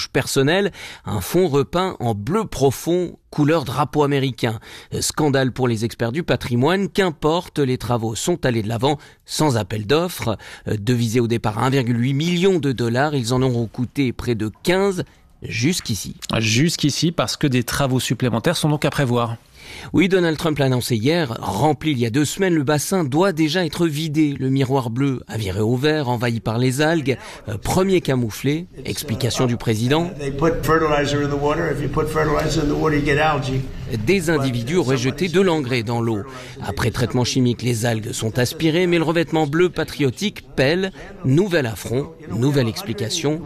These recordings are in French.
touche personnelle, un fond repeint en bleu profond, couleur drapeau américain. Scandale pour les experts du patrimoine, qu'importe, les travaux sont allés de l'avant sans appel d'offres. Devisés au départ à 1,8 million de dollars, ils en auront coûté près de 15 jusqu'ici. Jusqu'ici, parce que des travaux supplémentaires sont donc à prévoir. Oui, Donald Trump l'a annoncé hier, rempli il y a 2 semaines, le bassin doit déjà être vidé. Le miroir bleu a viré au vert, envahi par les algues. Premier camouflé, explication du président. Des individus auraient jeté de l'engrais dans l'eau. Après traitement chimique, les algues sont aspirées, mais le revêtement bleu patriotique pèle. Nouvel affront, nouvelle explication.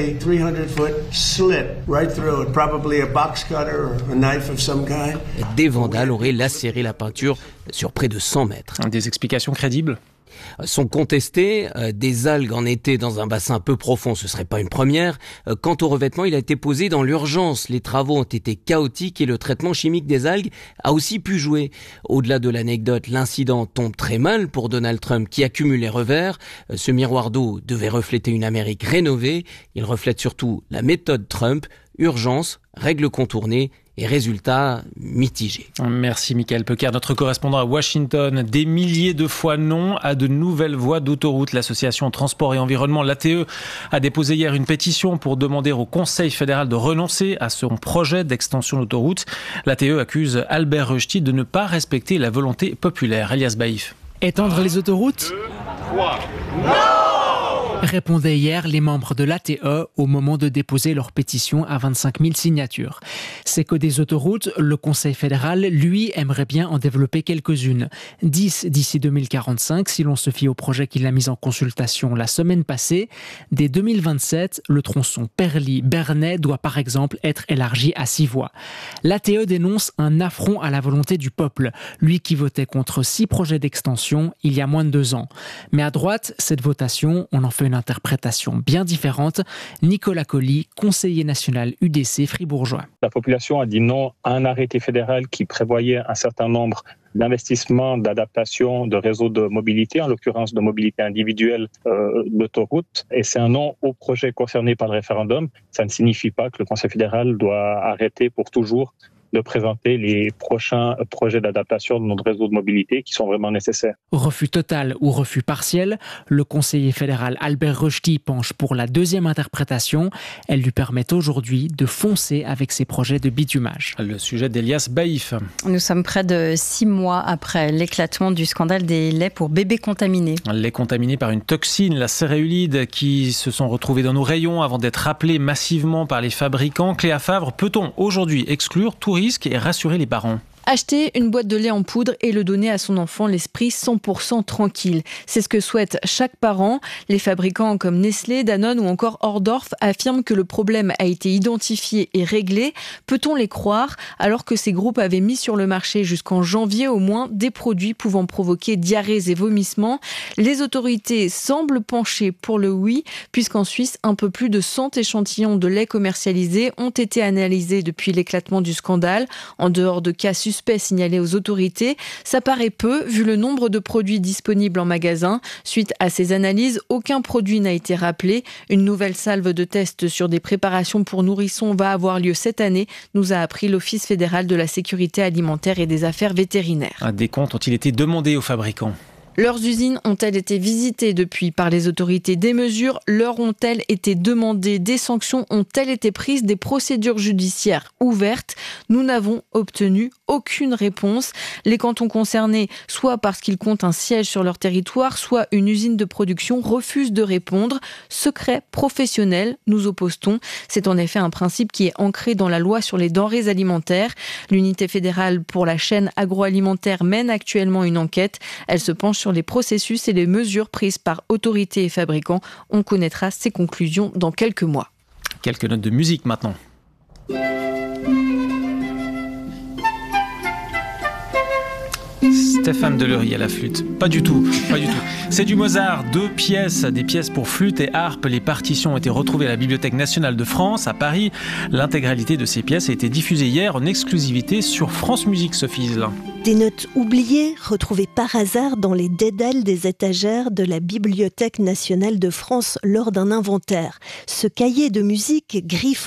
Des vandales auraient lacéré la peinture sur près de 100 mètres. Des explications crédibles sont contestées. Des algues en été dans un bassin peu profond, ce serait pas une première. Quant au revêtement, il a été posé dans l'urgence. Les travaux ont été chaotiques et le traitement chimique des algues a aussi pu jouer. Au-delà de l'anecdote, l'incident tombe très mal pour Donald Trump qui accumule les revers. Ce miroir d'eau devait refléter une Amérique rénovée. Il reflète surtout la méthode Trump. Urgence, règles contournées et résultats mitigés. Merci Michael Pecard, notre correspondant à Washington. Des milliers de fois non à de nouvelles voies d'autoroute. L'association Transport et Environnement, l'ATE, a déposé hier une pétition pour demander au Conseil fédéral de renoncer à son projet d'extension d'autoroute. L'ATE accuse Albert Rösti de ne pas respecter la volonté populaire. Elias Baïf. Étendre les autoroutes ? 2, 3. Non ! Répondaient hier les membres de l'ATE au moment de déposer leur pétition à 25 000 signatures. C'est que des autoroutes, le Conseil fédéral, lui, aimerait bien en développer quelques-unes. 10 d'ici 2045, si l'on se fie au projet qu'il a mis en consultation la semaine passée. Dès 2027, le tronçon Perly-Bernay doit par exemple être élargi à 6 voies. L'ATE dénonce un affront à la volonté du peuple, lui qui votait contre 6 projets d'extension il y a moins de 2 ans. Mais à droite, cette votation, on en fait une interprétation bien différente. Nicolas Colli, conseiller national UDC fribourgeois. La population a dit non à un arrêté fédéral qui prévoyait un certain nombre d'investissements, d'adaptation de réseaux de mobilité, en l'occurrence de mobilité individuelle d'autoroute. Et c'est un non au projet concerné par le référendum. Ça ne signifie pas que le Conseil fédéral doit arrêter pour toujours de présenter les prochains projets d'adaptation de notre réseau de mobilité qui sont vraiment nécessaires. Refus total ou refus partiel, le conseiller fédéral Albert Rösti penche pour la deuxième interprétation. Elle lui permet aujourd'hui de foncer avec ses projets de bitumage. Le sujet d'Elias Baïf. Nous sommes près de 6 mois après l'éclatement du scandale des laits pour bébés contaminés. Les contaminés par une toxine, la céréulide, qui se sont retrouvés dans nos rayons avant d'être rappelés massivement par les fabricants. Cléa Favre, peut-on aujourd'hui exclure tout risque et rassurer les parents ? Acheter une boîte de lait en poudre et le donner à son enfant l'esprit 100% tranquille. C'est ce que souhaite chaque parent. Les fabricants comme Nestlé, Danone ou encore Hordorf affirment que le problème a été identifié et réglé. Peut-on les croire alors que ces groupes avaient mis sur le marché jusqu'en janvier au moins des produits pouvant provoquer diarrhées et vomissements ? Les autorités semblent pencher pour le oui, puisqu'en Suisse, un peu plus de 100 échantillons de lait commercialisés ont été analysés depuis l'éclatement du scandale. En dehors de cas suspects signalés aux autorités, ça paraît peu vu le nombre de produits disponibles en magasin. Suite à ces analyses, aucun produit n'a été rappelé. Une nouvelle salve de tests sur des préparations pour nourrissons va avoir lieu cette année, nous a appris l'Office fédéral de la sécurité alimentaire et des affaires vétérinaires. Des comptes ont-ils été demandés aux fabricants ? Leurs usines ont-elles été visitées depuis par les autorités ? Des mesures leur ont-elles été demandées ? Des sanctions ont-elles été prises ? Des procédures judiciaires ouvertes ? Nous n'avons obtenu aucune réponse. Les cantons concernés, soit parce qu'ils comptent un siège sur leur territoire, soit une usine de production, refusent de répondre. Secret professionnel, nous oppose-t-on. C'est en effet un principe qui est ancré dans la loi sur les denrées alimentaires. L'unité fédérale pour la chaîne agroalimentaire mène actuellement une enquête. Elle se penche sur les processus et les mesures prises par autorités et fabricants. On connaîtra ses conclusions dans quelques mois. Quelques notes de musique maintenant. Stéphane Delory à la flûte. Pas du tout. C'est du Mozart, 2 pièces, des pièces pour flûte et harpe. Les partitions ont été retrouvées à la Bibliothèque nationale de France, à Paris. L'intégralité de ces pièces a été diffusée hier en exclusivité sur France Musique, Sophie Iselin. Des notes oubliées, retrouvées par hasard dans les dédales des étagères de la Bibliothèque nationale de France lors d'un inventaire. Ce cahier de musique griffe